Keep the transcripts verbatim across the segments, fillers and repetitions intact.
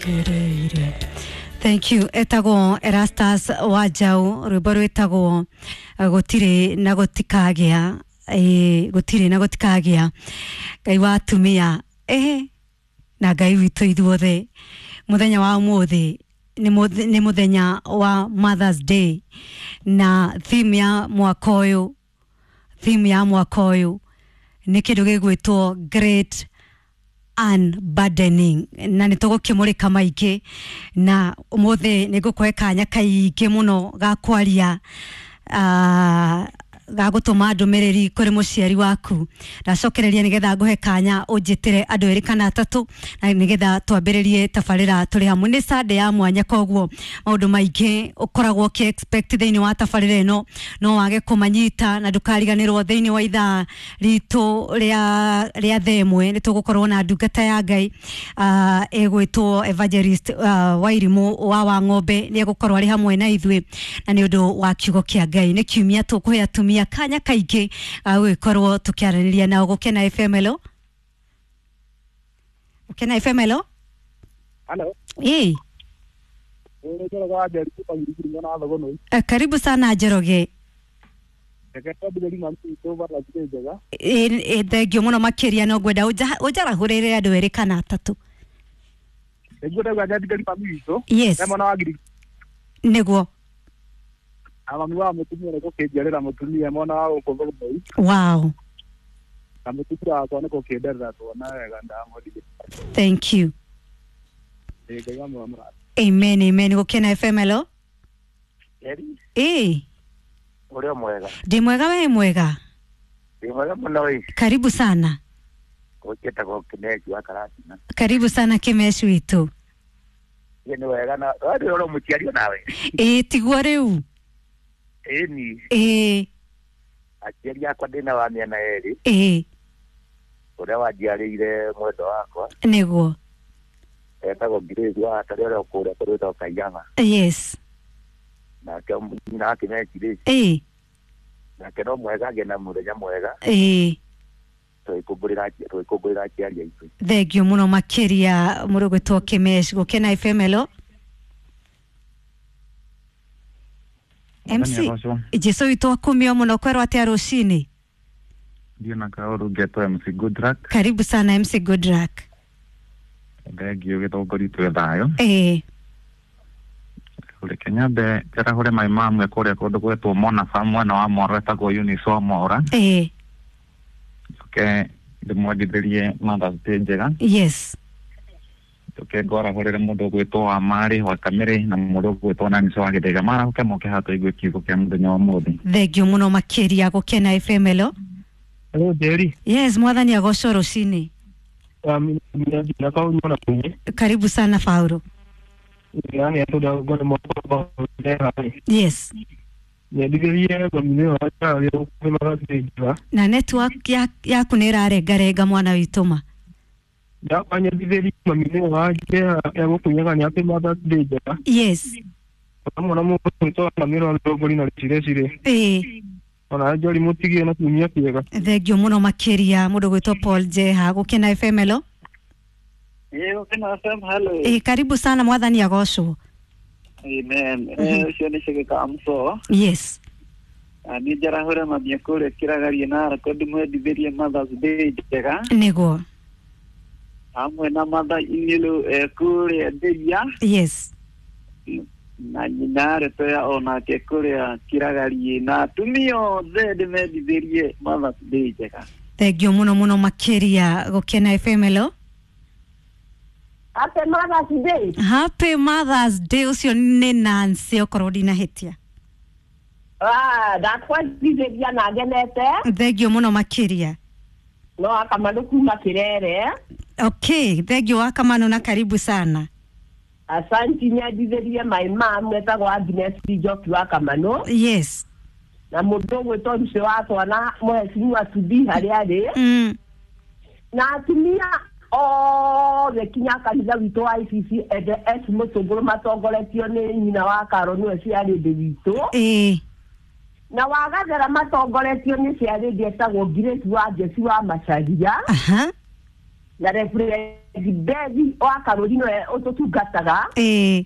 Thank you. Etago Erastus Wajau Rubaro etago gotire na gotikagia e gotire na gotikagia kai watumia eh na gai witu ithuothe muthenya wa umuthi ni ni muthenya wa Mother's Day na theme ya mwaka uyu theme ya mwaka uyu ni kindu gigwitwo great unburdening na nitogo kimurika maige na umuthe nigukoe kanya kaige muno ga kwaria uh, ga gutuma ndumiriri kuri muciari waku ndacokereria nigetha nguhe kanya unjitire andu eri kana atatu na nigetha twambiririe tafarira turi hamwe ni Sunday ya mwanya kogwo maundu maingi ukoragwo ki expect theini wa tafarira ino no wage kumanyita na ndukariganirwo theini wa itha ritu ria ria themwe ni tugukorwo na ndungata ya Ngai uh, egwitwo evangelist uh, Wairimu wa wa ng'ombe ni egukorwo ari hamwe na ithwe na ni undu wa kiugo kia Ngai ni kiumia tukuhe atumia kanya kaige gwikorwo tukiaraniria na gukena F M L ukena F M L Hello eh Uh, karibu sana Jeroge. Eh thegio muno makiria no gwenda ujara hurere andu eri kana atatu. Yes. Niguo. Amami wa mutumia ni gukinjerera mutumia mwana wa ukogo moi. Wow. Amutumia kwa ni gukinderera tuona wega ndamodi. Thank you. Amen, amen. Gukena F M L? Eri. Eh. Uri mwega. Ndi mwega we mwega. Ndi mwega muno we. Karibu sana. Guketa kwa kineji wa Karatina. Karibu sana Kimeshi witu. Yeni wega na wadi ro mutiario nawe. Eh tigwa riu. Eh ni. Eh. Aciari akwa ndina wa miana eri. Eh. Uria wajiarire mwendo wakwa. Niguo. Etagwo Grace wa Tarere kuria kuruta Kayama. Yes. Na kyo na Kimeshi ri. Eh. Na kero mwega gena muthenya mwega. Eh. Tuikuburira tuikuburira aciari aitu. Thegio muno makiria murugwitwo Kimeshi gukena F M L. M C Jesu witwa kumio muno kwerwa atia rucini. Ndio na kaoru geto M C Goodluck. Karibu sana M C Goodluck. Thegio gitongorito thayo. Eh. Ule Kenya be tera hore my mom ekore kodo gwetwo mona famwe na wa moro etagwo Uniso Mora. Eh. Okay, the mwaditherie Mother's Day njega. Yes. Tuke gora horere mundu gwitwo Amari wa Kamere na mundu gwitwo Naniso wa Githega mara uke moke hato igwe kiugo kia muthenya wa muthi. Thegio muno makiria gukena F M L. Hello Jerry. Yes, mwathani agocwo rucini. Um, na kwa unyona kunye. Karibu sana Paulo. Yani atoda gona moko ndera. Yes. Ne digerie kwa mine wa cha leo kuma kwa na network ya ya kunera regarega mwana wituma. Ya kwanya digerie kwa mine wa cha ya kunyanga ni ape Mother's Day. Yes. Kama na mo to na miro ndo na chire chire. Eh. Ona jori mutigie na kumia kiega. Thegio muno makiria mundu gwitwo Paul J ha gukena F M L. Eh ukena F M hello. Eh karibu sana mwathani agocwo. Amen. Eh shoni shike kamso. Yes. Ani jara hore mabia kore kiragari na record mwe diverie Mother's Day jega. Nego. Amwe na mother inilo eh kore deya. Yes. Na nyinare toya ona ke kore kiragari na tumio zede me diverie Mother's Day jega. Thegio muno muno makiria gukena F M L. Happy Mother's Day. Happy Mother's Day ucio ni Nancy okorodi na hetia. Ah, that's what dize bia na genete. Thegio muno makiria. No akamano kuma kirere. Okay, thegio akamano na karibu sana. Asanti nya dize bia my mom etagwo Agnes Joki wa Kamano. Yes. Na mudo gweto mse watu na mwesimu wa tubi hali hali. Mm. Na atumia oh the kinya kanisa wito I C C ede es motogoro matongoretio ni nyina wa Karonu eci ari de wito. Eh. Na wagathera matongoretio ni ciari de etagwo Grace wa Jesu wa Macharia. Aha. na referee Bevi wa Carolina ototungataga eh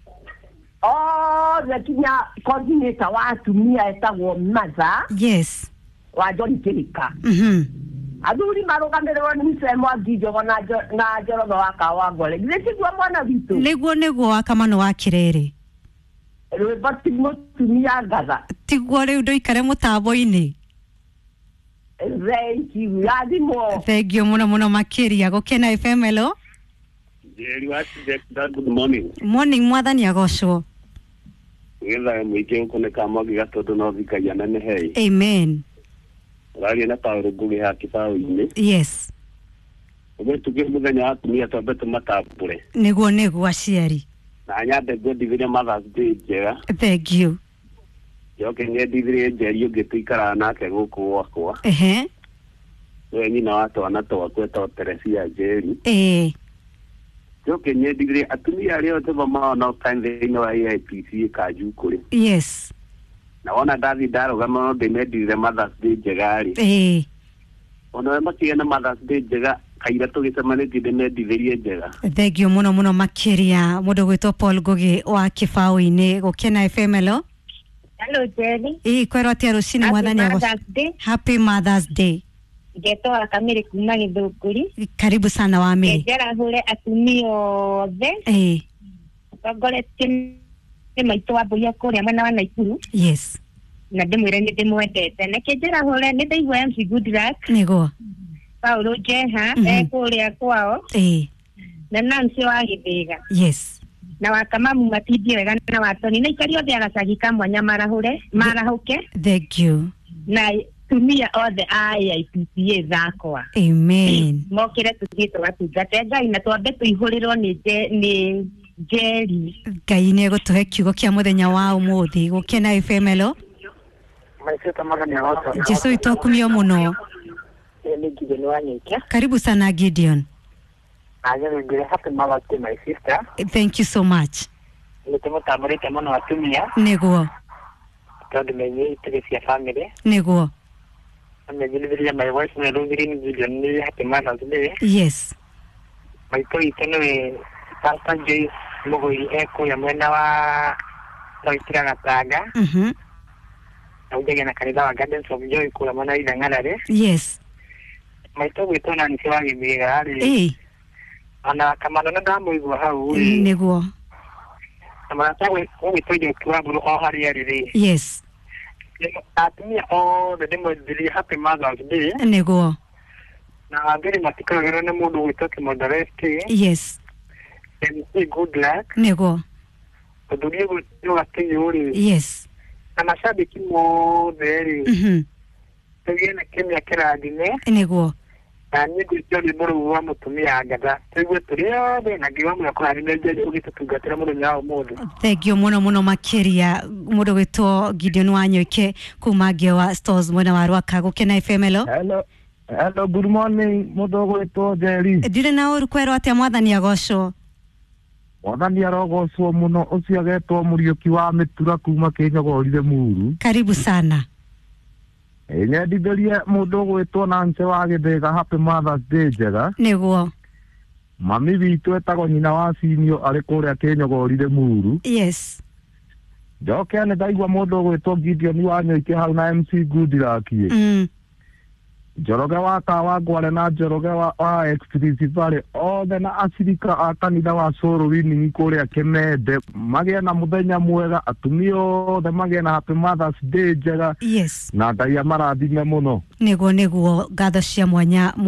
oh lakinya coordinator wa atumia etagwo Maza yes wa John Kirika mhm aduri maroganderwa ni semo agijo na na Joroga wa Kawangole githigwa mwana bitu niguo niguo wa kamano wa kirere rwe bati mutumia gaza tiguo riu ndoikare mutambo-ini thank you adimo thank you muno muno makiria gukena F M. Hello Jerry was good morning. Morning mwathani agocwo. Wetha mwike ukone kama gigatodo no thikaia nene hei. Amen. Rari na Paulo ngugi ha kibao-ini. Yes. Ogo tuge muthenya atumia twambe tumatambure. Niguo niguo aciari. Na nyambe ngũndithĩrie Mother's Day njega. Thank you. Njoke nyendithĩrie Njeri ũngĩ tũikaraga nake gũkũ gwakwa. Ehe. We nyina wa twana twaku etagwo Teresia Njeri. Eh. Njoke nyendithĩrie atumia arĩa othe mamahona thĩinĩ wa A I P C kanju kũrĩ. Yes. Na wona ndathi ndarũgama no ndĩmendithĩrie Mother's Day njega rĩ. Eh. Ona we makĩgĩa na Mother's Day njega kaira tũgĩcemanĩtie ndĩmendithĩrie njega. Thank you muno muno makiria mũndũ gwĩtwo Paul Ngugi wa kibao-ini gukena F M. Hello. Hello Jerry. Eh kwero atia rucini mwathani agocwo. Happy Mother's Day. Ngetoa Kamiri kuma Githunguri. Karibu sana wa Miri. Ngera hule atumia othe. Eh. Twagoretie nĩ maitũ wa Mbuya kũrĩa mwena wa Naikuru. Yes. Na ndĩmwĩre nĩ ndĩmwendete. Na kĩnjĩra hule nĩ ndaigua M C Goodluck. Niguo. Paulo Jeha e kũrĩa kwao. Eh. Na Nancy wa Gĩthĩga. Yes. Na wakamamu matindie wega na watoni na ikari othe agacagi kamwanya marahũre marahuke. Thank you. Na tumia othe a A I P C A thakwa. Amen. Mokire tũthiĩ tũgatungate Ngai na twambe tũihũrĩrwo nĩ nĩ Njeri. Ngai nĩ egũtũhe kiugo kĩa mũthenya wa ũmũthĩ gũkena F M. Hello. Maiseta magani ya watu. Jesu itokumio muno. Ni Gideon Wanyike. Karibu sana Gideon. Aje ngire happy Mother's Day my sister. Thank you so much. Nĩtũmũtamũrĩte mũno atumia. Niguo. Tondũ menye Teresia family. Niguo. Amenyithĩria my wife na Rosemary Gideon ni happy Mother's Day. Yes. Maitũ itũ nĩ Pastor Joyce Mũgũri ekũrĩa mwena wa Toitira Gatanga. Mhm. Na ujage na kanitha wa Gardens of Joy kũrĩa mwena wa Ithang'ara. Yes. Maitũ gwĩtwo na nĩ wa Gĩthĩga rĩ. Eh. Ana kamano na ndamũigua hau rĩ. Niguo. Kamano tawe gwĩtwo kwa mburu o harĩa rĩ. Yes. Atumia othe ndĩmwendithĩrie happy Mother's Day. Niguo. Na mbere matikagĩrwo nĩ mũndũ gwĩtwo Kĩmodoresti. Yes. M C Goodluck. Niguo. Ũthũrie gwĩtwo Gatĩyũ rĩ. Yes. Na mashabiki mothe rĩ. Mhm. Tũgĩe na kĩmĩa kĩrathime. Niguo. Na niĩ ngwĩtio nĩ mũrũgu wa mũtumia Ngatha. Tũigue tũrĩ othe na ngiuga mũno kũrathime Njeri ũgĩtũtungatĩra mũthenya wa ũmũthĩ. Thank you muno muno makiria mũndũ gwĩtwo Gideon Wanyike kuma Ngewa Stores mwena wa Rwaka gũkena F M. Hello. Hello. Hello, good morning. Mũndũ gwĩtwo Njeri. Ndirĩ na ũru kwero atia mwathani agocwo. Mwathani arogocwo muno ũcio agetwo Mũriũki wa Mĩtura kuma Kĩnyogorire Muru. Karibu sana. Nyendithĩrie mũndũ gwĩtwo Nancy wa Gĩthĩga happy Mother's Day njega. Niguo. Mami witũ etagwo nyina wa Sinio arĩ kũrĩa Kĩnyogorire Muru. Yes. Njoke nĩ ndaigua mũndũ gwĩtwo Gideon Wanyike hau na M C Goodluck. Mm. Njoroge wa Kawangware na Njoroge wa, wa Exclusive Valley othe na acirika a kanitha wa Soul Winning kũrĩa Kĩmende magĩe na mũthenya mwega atumia othe magĩe na happy Mother's Day njega. Yes. Na Ngai amarathime mũno. Niguo niguo ngatho cia mwanya.